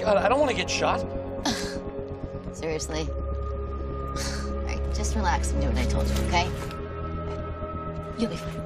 God, I don't want to get shot. Seriously? All right, just relax and do what I told you, okay? You'll be fine.